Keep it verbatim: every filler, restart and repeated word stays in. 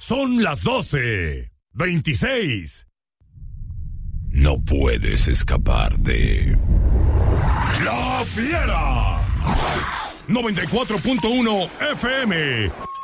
Son las doce, veintiséis. No puedes escapar de... ¡La Fiera! noventa y cuatro punto uno F M